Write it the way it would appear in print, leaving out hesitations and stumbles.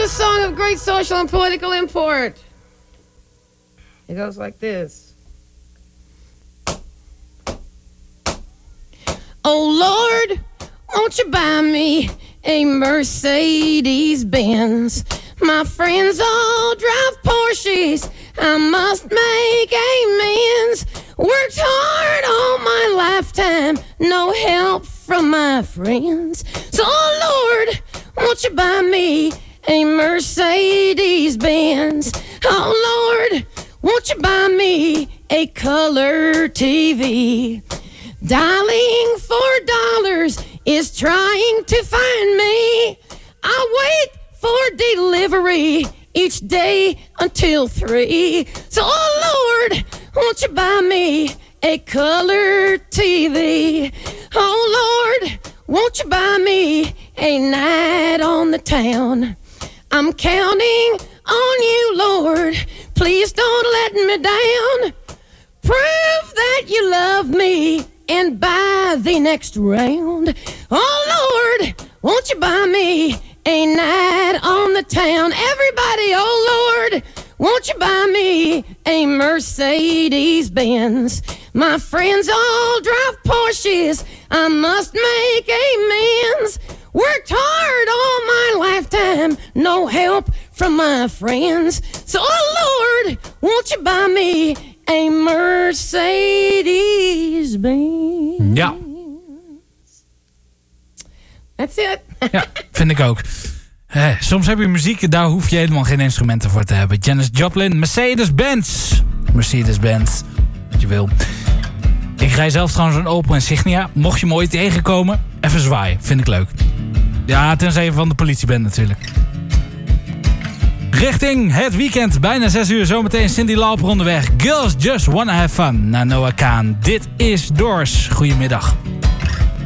a song of great social and political import. It goes like this. Oh Lord, won't you buy me a Mercedes-Benz? My friends all drive Porsches, I must make amends. Worked hard all my lifetime, no help from my friends. So Lord, won't you buy me a Mercedes-Benz? Oh Lord, won't you buy me a color TV? Dialing $4 is trying to find me. I wait for delivery each day until 3. So, oh Lord, won't you buy me a color TV? Oh Lord, won't you buy me a night on the town? I'm counting on you, Lord. Please don't let me down. Prove that you love me and buy the next round. Oh Lord, won't you buy me a night on the town? Everybody, oh Lord, won't you buy me a Mercedes-Benz? My friends all drive Porsches, I must make amends. Worked hard all my lifetime, no help from my friends. So, oh Lord, won't you buy me a Mercedes-Benz? Ja. That's it. Ja, vind ik ook. Soms heb je muziek, daar hoef je helemaal geen instrumenten voor te hebben. Janis Joplin, Mercedes-Benz. Mercedes-Benz, wat je wil. Ik rij zelf trouwens een Opel Insignia. Mocht je me ooit tegenkomen, even zwaaien. Vind ik leuk. Ja, tenzij je van de politie bent natuurlijk. Richting het weekend, bijna 6 uur. Zometeen Cyndi Lauper onderweg. Girls Just Wanna Have Fun. Naar Noah Kahan. Dit is Doors. Goedemiddag.